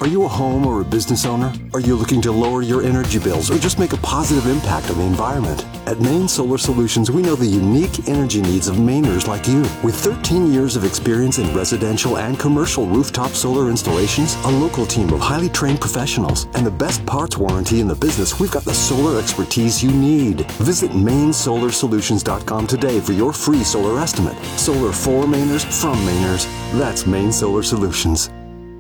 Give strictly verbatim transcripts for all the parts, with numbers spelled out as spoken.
Are you a home or a business owner? Are you looking to lower your energy bills or just make a positive impact on the environment? At Maine Solar Solutions, we know the unique energy needs of Mainers like you. With thirteen years of experience in residential and commercial rooftop solar installations, a local team of highly trained professionals, and the best parts warranty in the business, we've got the solar expertise you need. Visit Maine Solar Solutions dot com today for your free solar estimate. Solar for Mainers, from Mainers. That's Maine Solar Solutions.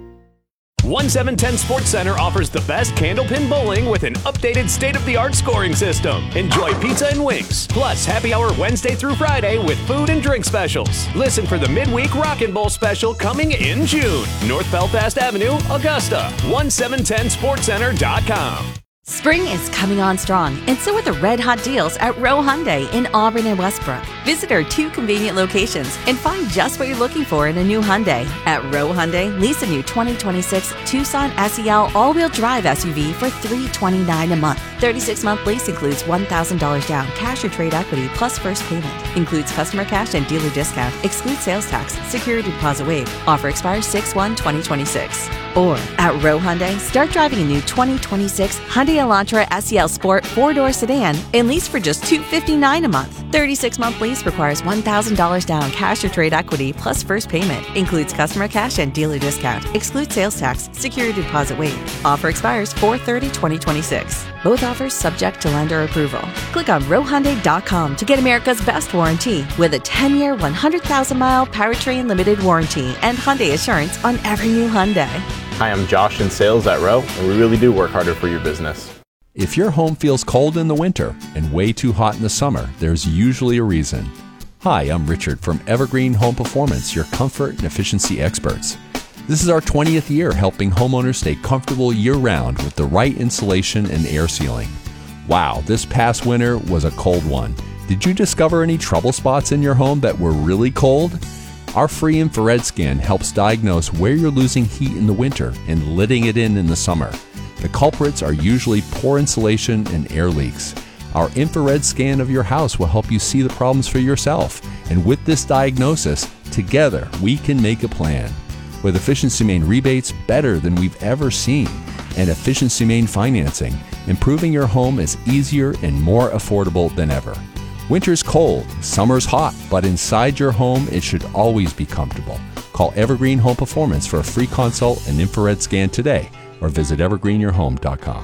one seven ten Sports Center offers the best candlepin bowling with an updated state-of-the-art scoring system. Enjoy pizza and wings, plus happy hour Wednesday through Friday with food and drink specials. Listen for the midweek Rockin' Bowl special coming in June. North Belfast Avenue, Augusta. one seven ten sports center dot com. Spring is coming on strong, and so are the red-hot deals at Rowe Hyundai in Auburn and Westbrook. Visit our two convenient locations and find just what you're looking for in a new Hyundai. At Rowe Hyundai, lease a new twenty twenty-six Tucson S E L all-wheel drive S U V for three hundred twenty-nine dollars a month. thirty-six month lease includes one thousand dollars down, cash or trade equity, plus first payment. Includes customer cash and dealer discount. Excludes sales tax. Security deposit waived. Offer expires six one twenty twenty-six. Or at Rowe Hyundai, start driving a new twenty twenty-six Hyundai Elantra S E L Sport four-door sedan and lease for just two hundred fifty-nine dollars a month. thirty-six month lease requires one thousand dollars down, cash or trade equity, plus first payment. Includes customer cash and dealer discount. Excludes sales tax. Security deposit waived. Offer expires four thirty twenty twenty-six. Both offers subject to lender approval. Click on Rowe Hyundai dot com to get America's best warranty with a ten year, one hundred thousand mile powertrain limited warranty and Hyundai Assurance on every new Hyundai. Hi, I'm Josh in sales at Rowe, and we really do work harder for your business. If your home feels cold in the winter and way too hot in the summer, there's usually a reason. Hi, I'm Richard from Evergreen Home Performance, your comfort and efficiency experts. This is our twentieth year helping homeowners stay comfortable year-round with the right insulation and air sealing. Wow, this past winter was a cold one. Did you discover any trouble spots in your home that were really cold? Our free infrared scan helps diagnose where you're losing heat in the winter and letting it in in the summer. The culprits are usually poor insulation and air leaks. Our infrared scan of your house will help you see the problems for yourself. And with this diagnosis, together we can make a plan. With Efficiency Maine rebates better than we've ever seen and Efficiency Maine financing, improving your home is easier and more affordable than ever. Winter's cold, summer's hot, but inside your home it should always be comfortable. Call Evergreen Home Performance for a free consult and infrared scan today or visit evergreen your home dot com.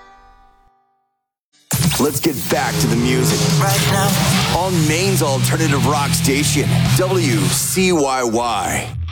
Let's get back to the music right now on Maine's alternative rock station, W C Y Y.